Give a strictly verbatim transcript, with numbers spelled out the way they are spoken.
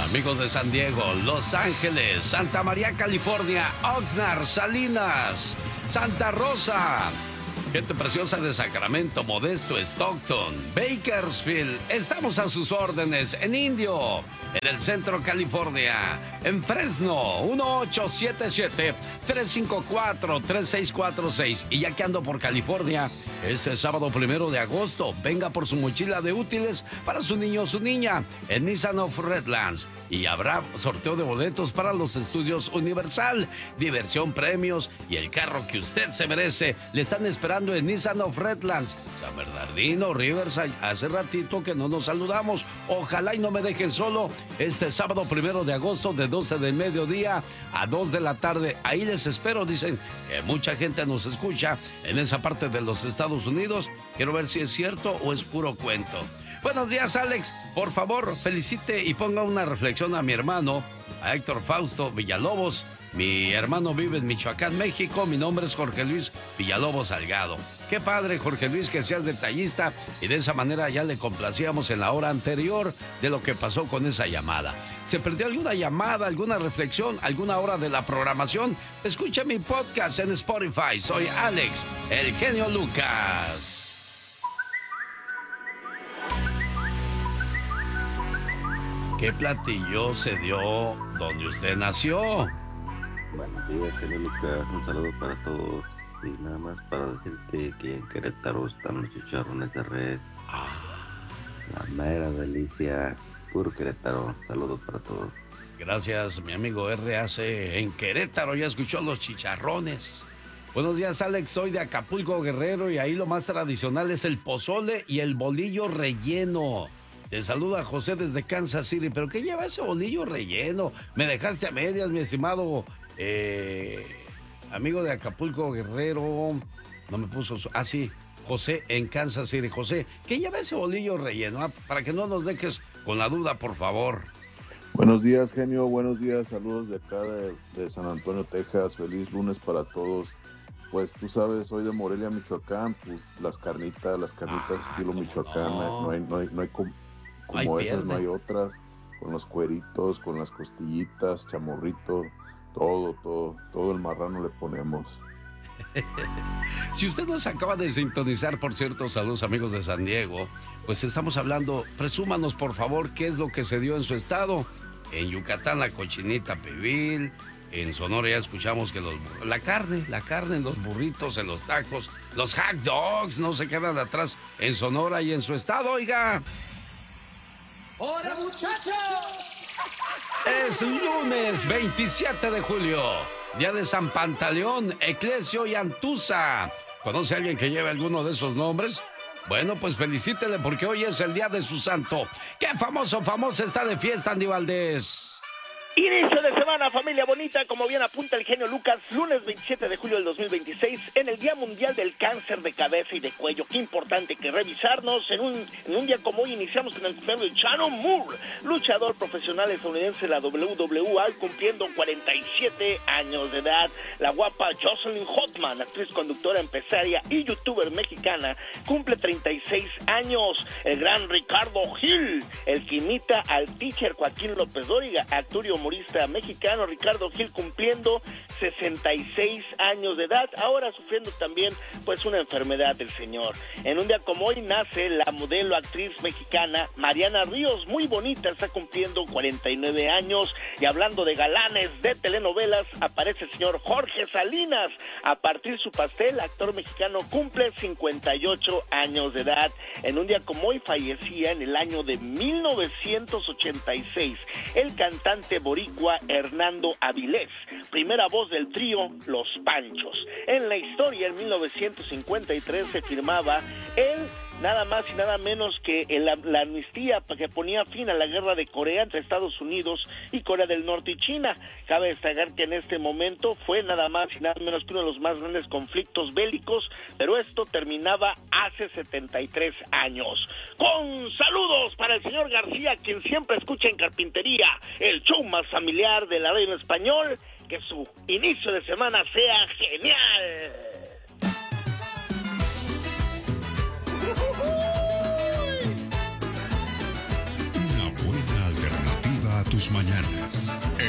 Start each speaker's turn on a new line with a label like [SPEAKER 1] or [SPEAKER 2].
[SPEAKER 1] Amigos de San Diego, Los Ángeles, Santa María, California, Oxnard, Salinas, Santa Rosa, gente preciosa de Sacramento, Modesto, Stockton, Bakersfield. Estamos a sus órdenes en Indio, en el centro California, en Fresno, uno ocho siete siete, tres cinco cuatro, tres seis cuatro seis. Y ya que ando por California, este sábado primero de agosto, venga por su mochila de útiles para su niño o su niña en Nissan of Redlands. Y habrá sorteo de boletos para los estudios Universal, diversión, premios y el carro que usted se merece. Le están esperando en Nissan of Redlands, San Bernardino, Riverside. Hace ratito que no nos saludamos. Ojalá y no me dejen solo este sábado primero de agosto de doce del mediodía a dos de la tarde. Ahí les espero. Dicen que mucha gente nos escucha en esa parte de los Estados Unidos. Quiero ver si es cierto o es puro cuento. Buenos días, Alex. Por favor, felicite y ponga una reflexión a mi hermano, a Héctor Fausto Villalobos. Mi hermano vive en Michoacán, México. Mi nombre es Jorge Luis Villalobos Salgado. Qué padre, Jorge Luis, que seas detallista, y de esa manera ya le complacíamos en la hora anterior de lo que pasó con esa llamada. ¿Se perdió alguna llamada, alguna reflexión, alguna hora de la programación? Escucha mi podcast en Spotify. Soy Alex, el genio Lucas. ¿Qué platillo se dio donde usted nació?
[SPEAKER 2] Buenos días, genio Lucas. Un saludo para todos. Y nada más para decirte que en Querétaro están los chicharrones de res.
[SPEAKER 1] Ah.
[SPEAKER 2] La mera delicia. Puro Querétaro. Saludos para todos.
[SPEAKER 1] Gracias, mi amigo R A C. En Querétaro ya escuchó los chicharrones. Buenos días, Alex. Soy de Acapulco, Guerrero, y ahí lo más tradicional es el pozole y el bolillo relleno. Te saluda José desde Kansas City. ¿Pero qué lleva ese bolillo relleno? Me dejaste a medias, mi estimado eh, amigo de Acapulco, Guerrero. No me puso su... Ah, sí, José en Kansas City. José, ¿qué lleva ese bolillo relleno? Ah, para que no nos dejes con la duda, por favor.
[SPEAKER 3] Buenos días, genio. Buenos días. Saludos de acá de, de San Antonio, Texas. Feliz lunes para todos. Pues tú sabes, soy de Morelia, Michoacán. Pues las carnitas, las carnitas ah, estilo Michoacán. No, no hay, no hay, no hay com- como
[SPEAKER 1] Ay,
[SPEAKER 3] esas,
[SPEAKER 1] pierde.
[SPEAKER 3] no hay otras. Con los cueritos, con las costillitas, chamorrito, todo, todo, todo el marrano le ponemos.
[SPEAKER 1] Si usted nos acaba de sintonizar, por cierto, saludos amigos de San Diego, pues estamos hablando, presúmanos por favor qué es lo que se dio en su estado. En Yucatán la cochinita pibil, en Sonora ya escuchamos que los, la carne, la carne en los burritos, en los tacos, los hot dogs no se quedan atrás en Sonora y en su estado, oiga.
[SPEAKER 4] ¡Hola, muchachos!
[SPEAKER 1] Es lunes veintisiete de julio, día de San Pantaleón, Eclesio y Antusa. ¿Conoce a alguien que lleve alguno de esos nombres? Bueno, pues felicítele porque hoy es el día de su santo. ¡Qué famoso, famosa está de fiesta, Andy Valdés!
[SPEAKER 5] Inicio de semana, familia bonita, como bien apunta el genio Lucas, lunes veintisiete de julio del dos mil veintiséis, en el Día Mundial del Cáncer de Cabeza y de Cuello. Qué importante que revisarnos. En un, en un día como hoy iniciamos con el cumpleaños de Shannon Moore, luchador profesional estadounidense de la doble u doble u E, cumpliendo cuarenta y siete años de edad. La guapa Jocelyn Hoffman, actriz, conductora, empresaria y youtuber mexicana, cumple treinta y seis años. El gran Ricardo Gil, el que imita al teacher Joaquín López Dóriga, actor y humorista mexicano. Ricardo Gil cumpliendo sesenta y seis años de edad, ahora sufriendo también pues una enfermedad del señor. En un día como hoy nace la modelo actriz mexicana Mariana Ríos, muy bonita, está cumpliendo cuarenta y nueve años. Y hablando de galanes de telenovelas, aparece el señor Jorge Salinas. A partir su pastel, actor mexicano, cumple cincuenta y ocho años de edad. En un día como hoy fallecía en el año de mil novecientos ochenta y seis el cantante boricua Hernando Avilés, primera voz del trío Los Panchos. En la historia, en mil novecientos cincuenta y tres se firmaba el nada más y nada menos que el, la amnistía que ponía fin a la guerra de Corea entre Estados Unidos y Corea del Norte y China. Cabe destacar que en este momento fue nada más y nada menos que uno de los más grandes conflictos bélicos, pero esto terminaba hace setenta y tres años. Con saludos para el señor García, quien siempre escucha en Carpintería, el show más familiar de la radio en español. Que su inicio de semana sea genial.
[SPEAKER 6] Una buena alternativa tus mañanas.